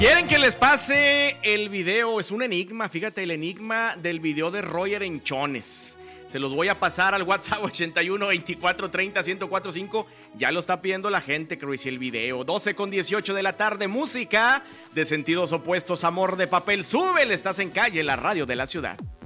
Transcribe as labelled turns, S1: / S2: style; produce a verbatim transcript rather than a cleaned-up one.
S1: ¿Quieren que les pase el video? Es un enigma, fíjate, el enigma del video de Roger Enchones. Se los voy a pasar al WhatsApp ochenta y uno, veinticuatro, treinta, ciento cuatro cinco. Ya lo está pidiendo la gente, Chris, el video. doce con dieciocho de la tarde, música de sentidos opuestos, amor de papel. Súbele, estás en Calle, la radio de la ciudad.